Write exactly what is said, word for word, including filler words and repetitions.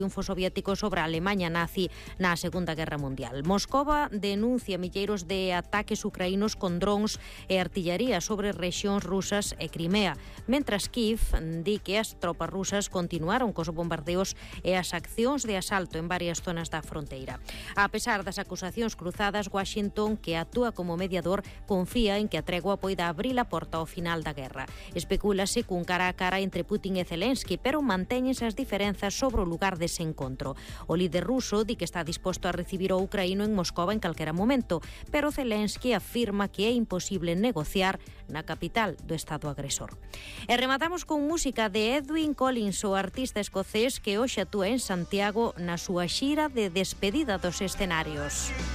triunfo soviético sobre a Alemanha nazi na Segunda Guerra Mundial. Moscova denuncia milleiros de ataques ucraínos con drons e artillaría sobre rexións rusas e Crimea, mentras Kiev di que as tropas rusas continuaron cos bombardeos e as accións de asalto en varias zonas da fronteira. A pesar das acusacións cruzadas, Washington, que actúa como mediador, confía en que a tregua poida abrir a porta ao final da guerra. Especúlase cun cara a cara entre Putin e Zelensky, pero mantéñense as diferenzas sobre o lugar de ese encontro. O líder ruso di que está disposto a recibir o ucraíno en Moscova en calquera momento, pero Zelensky afirma que é imposible negociar na capital do estado agresor. E rematamos con música de Edwyn Collins, o artista escocés que hoxe actúa en Santiago na súa xira de despedida dos escenarios.